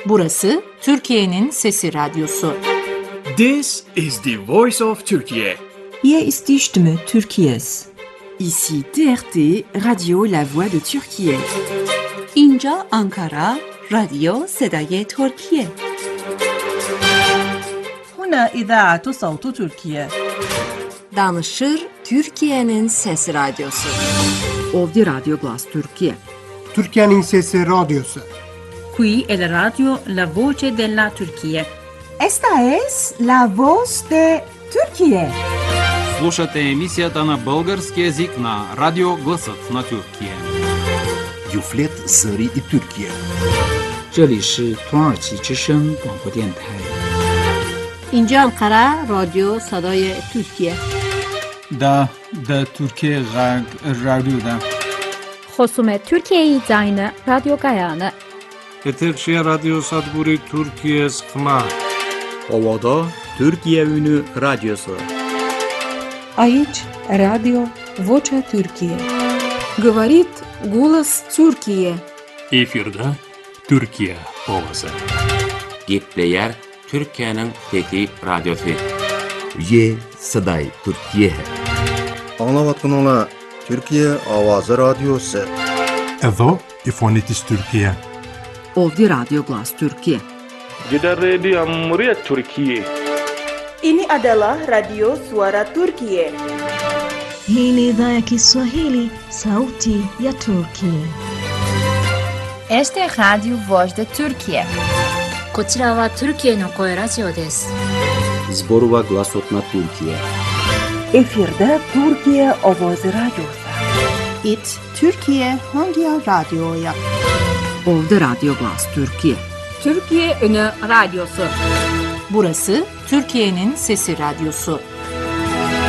Burası Türkiye'nin Sesi Radyosu. This is the voice of Turkey. Hier ist die Stimme Türkiye's. Ici TRT, Radio La Voix de Türkiye. اینجا آنکارا، رادیو صدای ترکیه. هنا إذاعة صوت تركيا. Danışır Türkiye'nin Sesi Radyosu. Ovdje Radio Glas Türkiye. Türkiye'nin Sesi Radyosu. Qui è la radio La Voce della Turchia. Esta es la voz de Türkiye. Слушате емисията на български език на Радио Гласът на Türkiye. Юфлет Зари и Türkiye. 这里是土耳其之声广播电台。 اینجا انقره رادیو صدای ترکیه. دا Türkiye رادیو خصوم ترکیه زاین رادیو گایانه. Etekşehir Radyo Sadburi Türkiye Sıkma. Ovada Türkiye Ünü Radyosu. Aici Radio Vocea Türkiye. Говорит голос Türkiye. Efirde Türkiye ovası. Gepleyer Türkiye'nin Fethi Radyosu. Ye Saday Türkiye. Anlavatkanlar Türkiye Avazı Radyosu. Evo İfonitis Türkiye. Ovdje Radio Glas Türkiye. Jeddah Radio Muryat Türkiye. Ini adalah Radio Suara Turkiye. Hii ni idhaa ya Kiswahili, sauti ya Turkiye. Este es Radio Voz de Turkiye. こちらはトルキエの声ラジオです。 Zborova Glasot na Türkiye. Efirde Türkiye Ovozi Radyosu. It Türkiye hangi radyoya? Ovdje Radio Glas Türkiye. Türkiye Ünü Radyosu. Burası Türkiye'nin Sesi Radyosu.